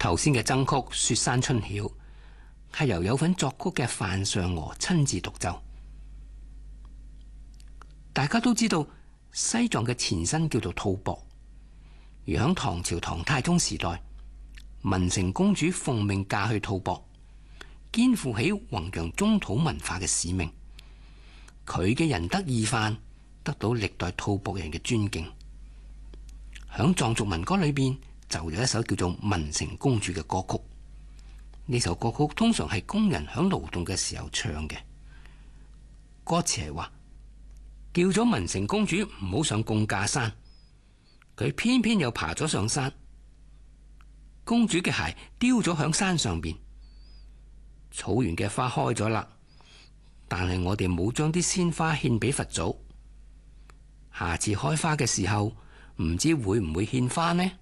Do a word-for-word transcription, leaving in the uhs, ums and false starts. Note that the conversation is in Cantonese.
頭先嘅僧曲《雪山春曉》係由有份作曲嘅范尚娥親自獨奏。大家都知道西藏嘅前身叫做吐蕃，而響唐朝唐太宗時代，文成公主奉命嫁去吐蕃，肩負起弘揚中土文化嘅使命。佢嘅仁德義範得到歷代吐蕃人嘅尊敬。響藏族民歌裏邊就有一首叫做《文成公主》嘅歌曲。呢首歌曲通常係工人響勞動嘅時候唱嘅。歌詞係話，叫咗文成公主唔好上貢架山，佢偏偏又爬咗上山。公主嘅鞋丟咗響山上邊，草原嘅花開咗啦，但係我哋冇將啲鮮花獻俾佛祖。下次開花嘅時候，唔知會唔會獻花呢？